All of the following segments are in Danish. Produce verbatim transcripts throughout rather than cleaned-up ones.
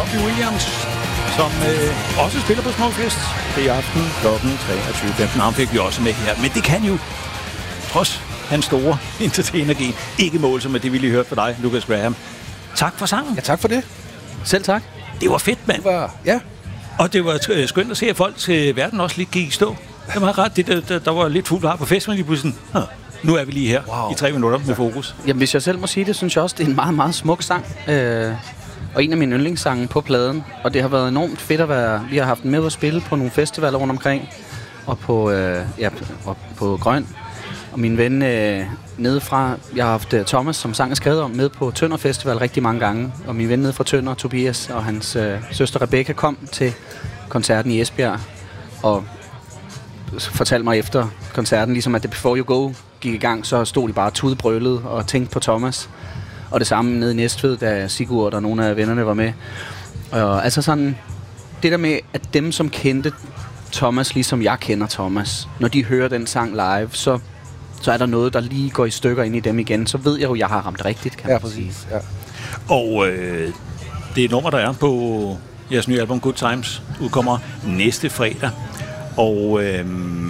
Robbie Williams, som øh, også spiller på Smukfest. Det er i aften klokken treogtyve femten. Ham fik vi også med her. Men det kan jo, trods hans store entertainer-gen, ikke måle sig med det, vi lige hørte fra dig, Lukas Graham. Tak for sangen. Ja, tak for det. Selv tak. Det var fedt, mand. Det var, ja. Og det var t- skønt at se, at folk til verden også lige gik i stå. Det var ret. Det, der, der, der var lidt fuldt her på festen, lige pludselig. Huh. Nu er vi lige her wow. i tre minutter med fokus. Jamen, hvis jeg selv må sige det, synes jeg også, det er en meget, meget smuk sang. Øh, og en af mine yndlingssange på pladen. Og det har været enormt fedt at være... Vi har haft den med at spille på nogle festivaler rundt omkring. Og på, øh, ja, og på Grøn. Og min ven øh, nedefra... Jeg har haft uh, Thomas, som sang er skrevet om, med på Tønder Festival rigtig mange gange. Og min ven nede fra Tønder, Tobias, og hans øh, søster Rebecca kom til koncerten i Esbjerg. Og fortalte mig efter koncerten, ligesom at det Before You Go gik i gang, så stod de bare tudbrølede og tænkte på Thomas. Og det samme nede i Næstved, da Sigurd og nogle af vennerne var med. Og altså sådan, det der med, at dem, som kendte Thomas, ligesom jeg kender Thomas, når de hører den sang live, så, så er der noget, der lige går i stykker ind i dem igen. Så ved jeg jo, at jeg har ramt rigtigt, kan ja, man præcis. sige. Ja. Og øh, det er et nummer, der er på jeres nye album Good Times, udkommer næste fredag. Og øh,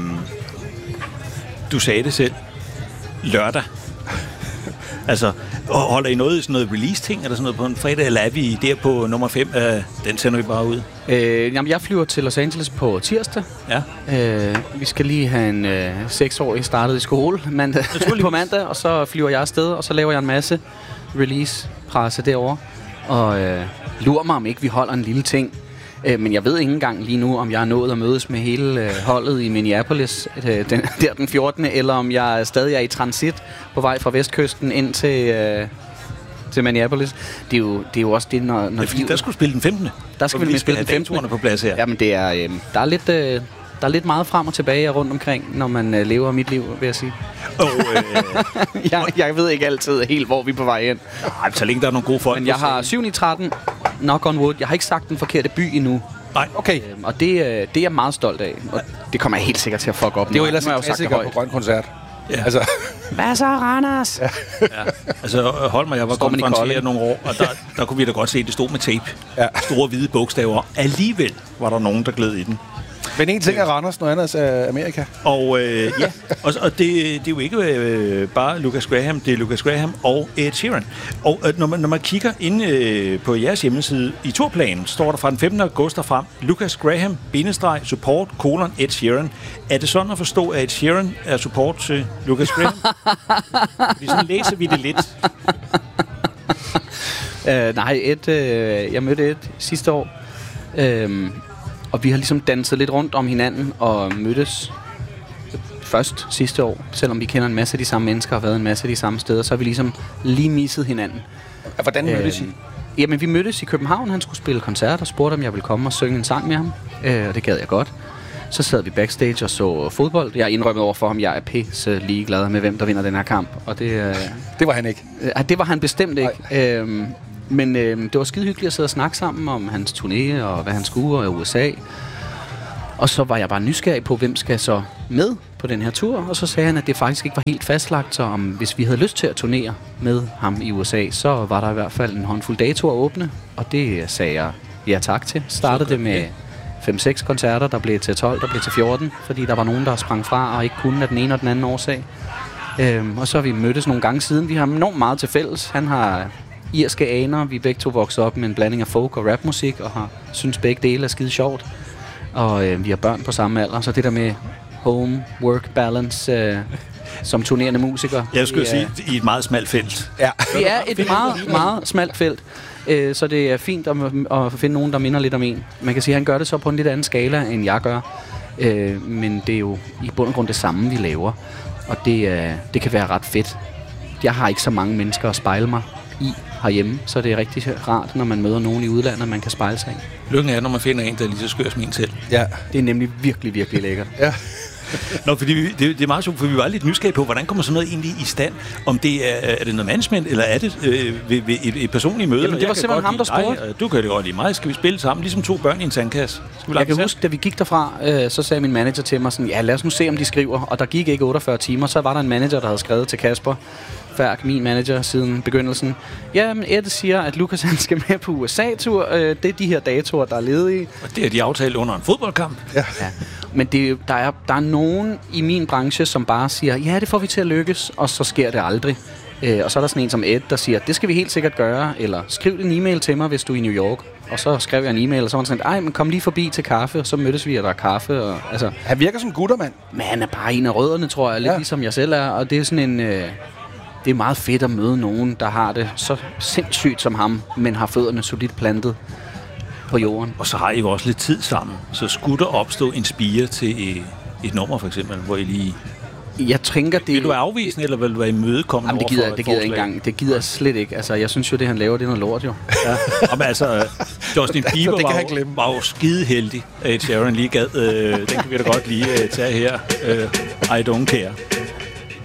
du sagde det selv, lørdag. Altså, holder I noget sådan noget release-ting, eller sådan noget på en fredag, eller er vi der på nummer fem? Øh, den sender vi bare ud. Øh, jamen, jeg flyver til Los Angeles på tirsdag. Ja. Øh, vi skal lige have en øh, seksårig startet i skole mandag, på mandag, og så flyver jeg afsted, og så laver jeg en masse release-presse derovre. Og øh, lurer mig, om ikke vi holder en lille ting. Øh, men jeg ved ikke engang lige nu, om jeg er nået at mødes med hele øh, holdet i Minneapolis øh, den, der den fjortende eller om jeg stadig er i transit på vej fra vestkysten ind til, øh, til Minneapolis. Det er, jo, det er jo også det, når... når ja, fordi de, der skulle spille den femtende Der skal vi spille den femtende på plads her. Jamen, det er, øh, der, er lidt, øh, der er lidt meget frem og tilbage rundt omkring, når man øh, lever mit liv, vil jeg sige. Og, øh, jeg, jeg ved ikke altid helt, hvor vi er på vej ind. Nej, så længe der er nogle gode folk. Men jeg har syv ni tretten, knock on wood. Jeg har ikke sagt den forkerte by endnu. Nej, okay. Øhm, og det, øh, det er jeg meget stolt af. Og det kommer jeg helt sikkert til at fuck op. Det er jo ellers en klassiker på Grøn Koncert. Ja. Altså. Hvad så, Randers? Ja. Ja. Altså, Holm og jeg var konferencieret nogle år, og der, der kunne vi da godt se, at det stod med tape. Ja. Store hvide bogstaver. Alligevel var der nogen, der gled i den. Men en ting er Randers, noget andet er Amerika. Og øh, ja, og, og det, det er jo ikke øh, bare Lukas Graham, det er Lukas Graham og Ed Sheeran. Og øh, når, man, når man kigger ind øh, på jeres hjemmeside i turplanen, står der fra den femtende august og frem, Lukas Graham, bindestreg, support, kolon, Ed Sheeran. Er det sådan at forstå, at Ed Sheeran er support til Lukas Graham? Fordi sådan læser vi det lidt. uh, nej, Ed, øh, jeg mødte Ed sidste år. Uh, Og vi har ligesom danset lidt rundt om hinanden og mødtes først sidste år. Selvom vi kender en masse af de samme mennesker og har været en masse af de samme steder, så har vi ligesom lige misset hinanden. Hvordan mødtes I? Øh, jamen, vi mødtes i København. Han skulle spille koncert og spurgte, om jeg ville komme og synge en sang med ham. Øh, og det gad jeg godt. Så sad vi backstage og så fodbold. Jeg indrømmede over for ham, jeg er pisse ligeglad med, hvem der vinder den her kamp. Og det, øh, det var han ikke. Øh, det var han bestemt ikke. Øh, Men øh, det var skide hyggeligt at sidde og snakke sammen om hans turné og hvad han skulle og i U S A. Og så var jeg bare nysgerrig på, hvem skal så med på den her tur. Og så sagde han, at det faktisk ikke var helt fastlagt, så om, hvis vi havde lyst til at turnere med ham i U S A, så var der i hvert fald en håndfuld datoer at åbne. Og det sagde jeg ja tak til. Startede det med fem seks koncerter, der blev til tolv, der blev til fjorten, fordi der var nogen, der sprang fra og ikke kunne af den ene og den anden årsag. Øhm, og så har vi mødtes nogle gange siden. Vi har enormt meget til fælles. Han har irske aner. Vi er begge to vokset op med en blanding af folk og rapmusik, og har synes begge dele er skide sjovt. Og øh, vi har børn på samme alder, så det der med home-work balance øh, som turnerende musiker. Jeg skulle det, sige, i et meget smalt felt. Ja. Det er et meget, meget smalt felt, øh, så det er fint at, at finde nogen, der minder lidt om en. Man kan sige, at han gør det så på en lidt anden skala, end jeg gør. Øh, men det er jo i bund og grund det samme, vi laver. Og det, øh, det kan være ret fedt. Jeg har ikke så mange mennesker at spejle mig i herhjemme, så det er rigtig rart, når man møder nogen i udlandet, man kan spejle sig i. Lykken er, når man finder en, der er lige så skør som en selv. Ja. Det er nemlig virkelig, virkelig lækkert. Ja. Nå, fordi vi, det, det er meget sjovt, for vi var lidt nysgerrige på, hvordan kommer sådan noget egentlig i stand? Om det er, er det noget management, eller er det øh, ved, ved et, et personligt møde? Jamen, det var simpelthen ham, der spurgte. Du kan det godt lide mig. Skal vi spille sammen, ligesom to børn i en sandkasse? Jeg kan huske, da vi gik derfra, øh, så sagde min manager til mig sådan, ja, lad os nu se, om de skriver. Og der gik ikke otteogfyrre timer, så var der en manager, der havde skrevet til Kasper, Færk, min manager, siden begyndelsen. Ja, men Ed siger, at Lukas han skal med på U S A-tur. Øh, det er de her datoer, der er ledige. Og det er de aftalt under en fodboldkamp. Ja. Ja. Men det, der, er, der er nogen i min branche, som bare siger, ja, det får vi til at lykkes, og så sker det aldrig. Øh, og så er der sådan en som Ed, der siger, det skal vi helt sikkert gøre, eller skriv en e-mail til mig, hvis du er i New York. Og så skrev jeg en e-mail, og så var han sådan, ej, men kom lige forbi til kaffe, og så mødtes vi, og der er kaffe. Og, altså, Han virker som guttermand. men han er bare en af rødderne, tror jeg, lidt Ja. ligesom jeg selv er, og det er sådan en... Øh, det er meget fedt at møde nogen, der har det så sindssygt som ham, men har fødderne solidt plantet på jorden. Og så har I jo også lidt tid sammen. Så skulle der opstå en spire til et, et nummer, for eksempel, hvor I lige... Jeg tænker, det... Vil du være afvisende, eller vil du være imødekommende? Jamen, det overfor gider, et det gider jeg ikke forslag? engang. Det gider jeg slet ikke. Altså, jeg synes jo, det han laver, det er noget lort, jo. Ja. Jamen, altså, Justin Bieber det kan var, han jo, glemme. var jo skide heldig, at Sharon lige gad. Øh, den kan vi da godt lige øh, tage her. Øh, I don't care.